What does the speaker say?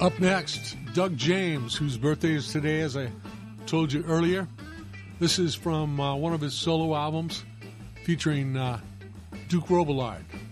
Up next, Doug James, whose birthday is today, as I told you earlier. This is from one of his solo albums featuring Duke Robillard.